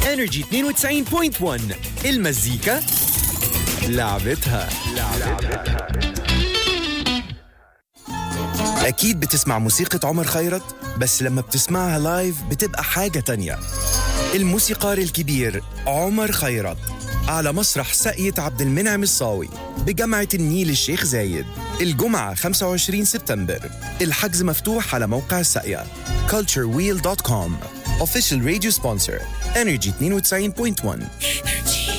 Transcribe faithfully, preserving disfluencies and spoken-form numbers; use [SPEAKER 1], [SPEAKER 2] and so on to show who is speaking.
[SPEAKER 1] إنرجي اثنين وتسعين فاصلة واحد المزيكا لعبتها. لعبتها. أكيد بتسمع موسيقى عمر خيرت، بس لما بتسمعها لايف بتبقى حاجة تانية. الموسيقار الكبير عمر خيرت على مسرح ساقية عبد المنعم الصاوي بجامعة النيل الشيخ زايد الجمعة خمسة وعشرين سبتمبر. الحجز مفتوح على موقع الساقية culture wheel دوت كوم. Official radio sponsor إنرجي اثنين وتسعين فاصلة واحد.